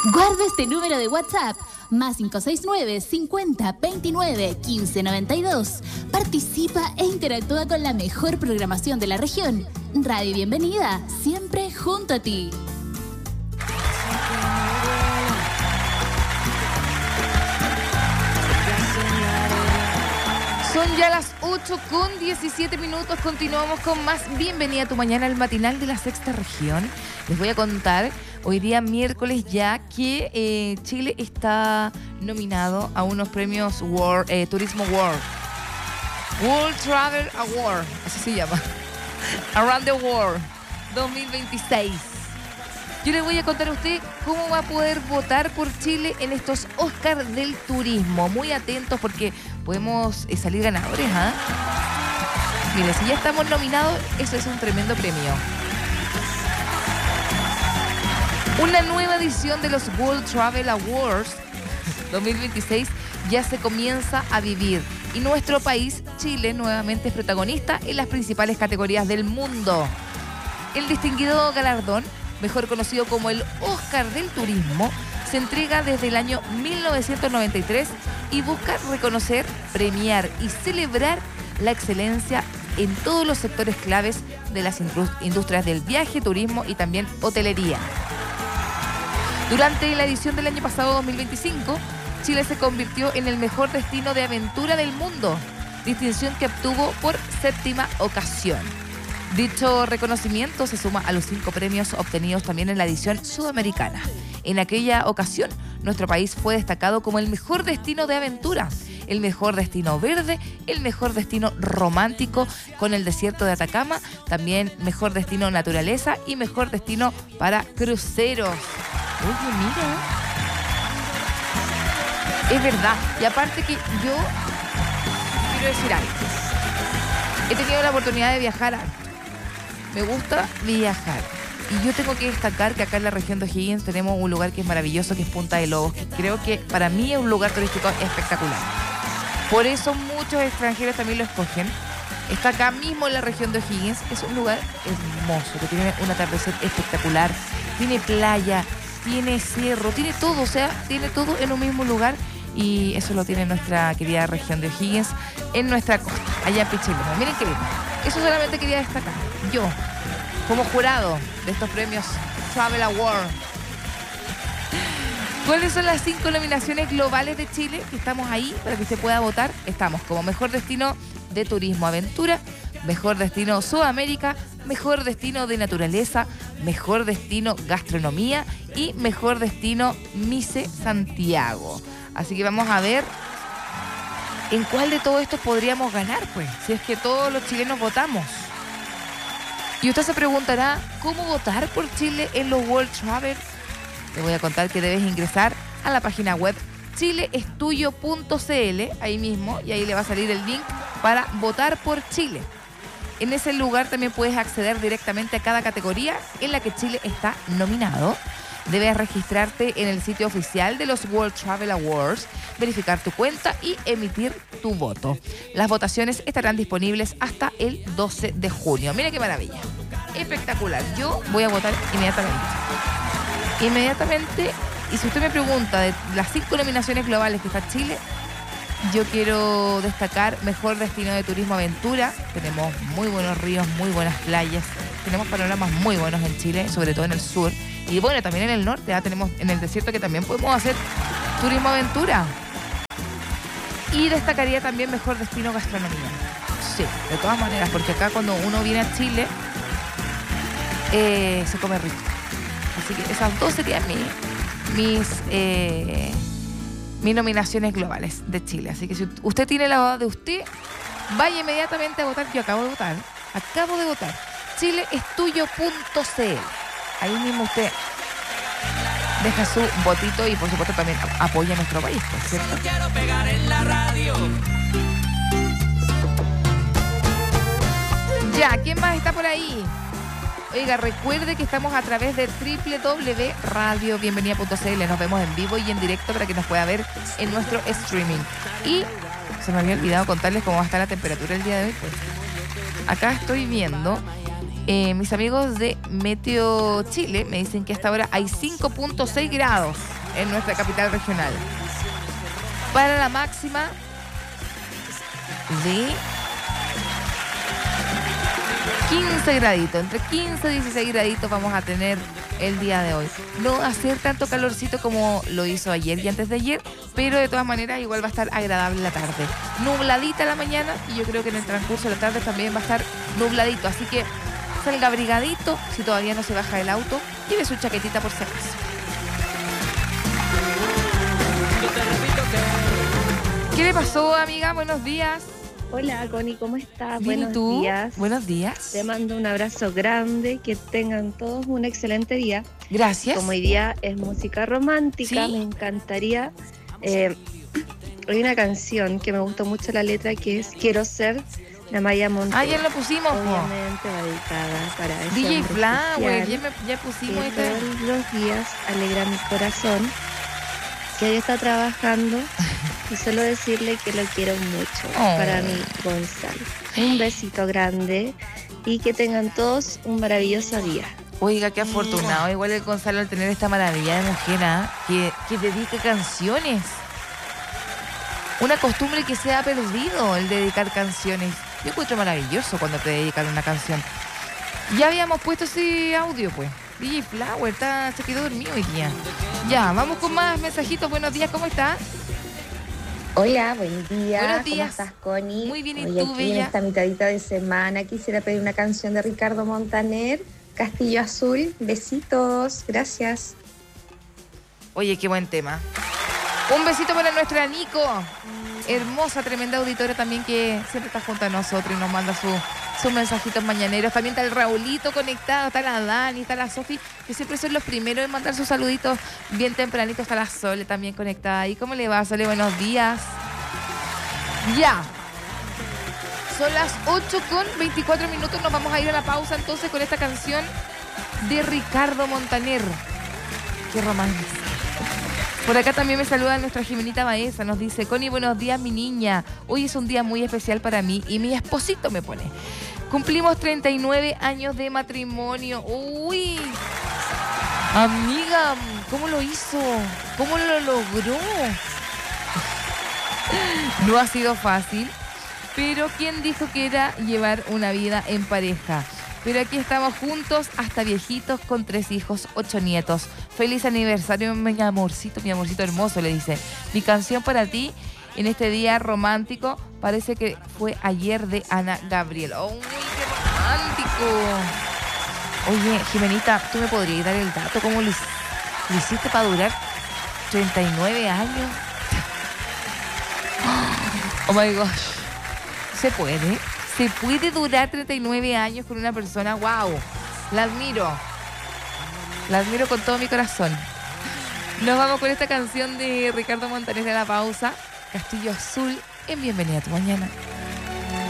Guarda este número de WhatsApp, más 569 50 29 15 92. Participa e interactúa con la mejor programación de la región. Radio Bienvenida, siempre junto a ti. Son ya las 8:17. Continuamos con más Bienvenida a tu mañana, el matinal de la sexta región. Les voy a contar hoy día miércoles ya que Chile está nominado a unos premios Turismo World Travel Award, así se llama, Around the World 2026. Yo les voy a contar a usted cómo va a poder votar por Chile en estos Oscars del turismo. Muy atentos porque podemos salir ganadores, ¿ah? Mire, si ya estamos nominados, eso es un tremendo premio. Una nueva edición de los World Travel Awards 2026 ya se comienza a vivir. Y nuestro país, Chile, nuevamente es protagonista en las principales categorías del mundo. El distinguido galardón, mejor conocido como el Oscar del Turismo, se entrega desde el año 1993 y busca reconocer, premiar y celebrar la excelencia en todos los sectores claves de las industrias del viaje, turismo y también hotelería. Durante la edición del año pasado, 2025, Chile se convirtió en el mejor destino de aventura del mundo, distinción que obtuvo por 7ª ocasión. Dicho reconocimiento se suma a los 5 premios obtenidos también en la edición sudamericana. En aquella ocasión, nuestro país fue destacado como el mejor destino de aventura, el mejor destino verde, el mejor destino romántico con el desierto de Atacama, también mejor destino naturaleza y mejor destino para cruceros. Oye, mira. Es verdad. Y aparte que yo quiero decir algo. He tenido la oportunidad de viajar harto. Me gusta viajar. Y yo tengo que destacar que acá en la región de O'Higgins tenemos un lugar que es maravilloso, que es Punta de Lobos, que creo que para mí es un lugar turístico espectacular. Por eso muchos extranjeros también lo escogen. Está acá mismo en la región de O'Higgins. Es un lugar hermoso, que tiene un atardecer espectacular. Tiene playa, tiene cerro, tiene todo, o sea, tiene todo en un mismo lugar. Y eso lo tiene nuestra querida región de O'Higgins en nuestra costa, allá en Pichilemu. Miren qué lindo. Eso solamente quería destacar. Yo, como jurado de estos premios Travel Award. ¿Cuáles son las 5 nominaciones globales de Chile que estamos ahí para que usted pueda votar? Estamos como mejor destino de turismo aventura, mejor destino Sudamérica, mejor destino de naturaleza, mejor destino gastronomía y mejor destino Mice Santiago. Así que vamos a ver en cuál de todos estos podríamos ganar, pues, si es que todos los chilenos votamos. Y usted se preguntará, ¿cómo votar por Chile en los World Travel? Te voy a contar que debes ingresar a la página web chileestudio.cl, ahí mismo, y ahí le va a salir el link para votar por Chile. En ese lugar también puedes acceder directamente a cada categoría en la que Chile está nominado. Debes registrarte en el sitio oficial de los World Travel Awards, verificar tu cuenta y emitir tu voto. Las votaciones estarán disponibles hasta el 12 de junio. Mira qué maravilla. Espectacular. Yo voy a votar inmediatamente. Y si usted me pregunta de las 5 nominaciones globales que está Chile, yo quiero destacar mejor destino de turismo aventura. Tenemos muy buenos ríos, muy buenas playas. Tenemos panoramas muy buenos en Chile, sobre todo en el sur. Y bueno, también en el norte, tenemos en el desierto que también podemos hacer turismo aventura. Y destacaría también mejor destino gastronomía. Sí, de todas maneras, porque acá cuando uno viene a Chile, se come rico. Así que esas 2 serían mis nominaciones globales de Chile. Así que si usted tiene la duda de usted, vaya inmediatamente a votar. Yo acabo de votar. chileestudio.cl. Ahí mismo usted deja su votito y por supuesto también apoya a nuestro país, pues, ¿cierto? Quiero pegar en la radio. Ya, ¿quién más está por ahí? Oiga, recuerde que estamos a través de www.radiobienvenida.cl. Nos vemos en vivo y en directo para que nos pueda ver en nuestro streaming. Y se me había olvidado contarles cómo va a estar la temperatura el día de hoy. Pues acá estoy viendo Mis amigos de Meteo Chile me dicen que hasta ahora hay 5.6 grados en nuestra capital regional. Para la máxima de 15 graditos, entre 15 y 16 graditos vamos a tener el día de hoy. No va a ser tanto calorcito como lo hizo ayer y antes de ayer, pero de todas maneras igual va a estar agradable la tarde. Nubladita la mañana y yo creo que en el transcurso de la tarde también va a estar nubladito, así que salga abrigadito, si todavía no se baja del auto, lleve su chaquetita por si acaso. ¿Qué le pasó, amiga? Buenos días. Hola, Connie, ¿cómo estás? Bien, Buenos ¿y tú? días. Buenos días. Te mando un abrazo grande, que tengan todos un excelente día. Gracias. Como hoy día es música romántica, ¿Sí? me encantaría... hay una canción que me gustó mucho la letra, que es Quiero ser, de Maya Montero. Ya lo pusimos, po. Obviamente va dedicada para ese DJ hombre Flower, especial ya pusimos que esta. todos los días alegra mi corazón, que hoy está trabajando y solo decirle que lo quiero mucho. Oh. Para mí, Gonzalo. Un besito grande y que tengan todos un maravilloso día. Oiga, qué afortunado. Igual el Gonzalo al tener esta maravilla de mujer, ¿ah? que dedique canciones. Una costumbre que se ha perdido, el dedicar canciones. Yo encuentro maravilloso cuando te dedican una canción. Ya habíamos puesto ese audio, pues. DJ Flower se quedó dormido hoy día. Ya, vamos con más mensajitos. Buenos días, ¿cómo estás? Hola, buen día. Buenos días. ¿Cómo estás, Connie? Muy bien, ¿y Hoy tú, aquí en bella? esta mitadita de semana quisiera pedir una canción de Ricardo Montaner, Castillo Azul. Besitos, gracias. Oye, qué buen tema. Un besito para nuestra Nico. Hermosa, tremenda auditora también que siempre está junto a nosotros y nos manda sus mensajitos mañaneros. También está el Raulito conectado, está la Dani, está la Sofi, que siempre son los primeros en mandar sus saluditos bien tempranito. Está la Sole también conectada. ¿Y cómo le va, Sole? Buenos días. Ya. Son las 8:24. Nos vamos a ir a la pausa entonces con esta canción de Ricardo Montaner. Qué romántico. Por acá también me saluda nuestra Jimenita Baeza. Nos dice: Connie, buenos días, mi niña. Hoy es un día muy especial para mí y mi esposito me pone. Cumplimos 39 años de matrimonio. Uy, amiga, ¿cómo lo hizo? ¿Cómo lo logró? No ha sido fácil, pero ¿quién dijo que era llevar una vida en pareja? Pero aquí estamos juntos hasta viejitos con 3 hijos, 8 nietos. Feliz aniversario, mi amorcito hermoso, le dice. Mi canción para ti en este día romántico parece que fue ayer, de Ana Gabriel. ¡Uy, qué romántico! Oye, Jimenita, ¿tú me podrías dar el dato? ¿Cómo lo hiciste para durar 39 años? Oh my gosh. ¿Se puede? ¿Se puede durar 39 años con una persona? ¡Wow! La admiro. La admiro con todo mi corazón. Nos vamos con esta canción de Ricardo Montaner de la pausa. Castillo Azul en Bienvenida a tu Mañana.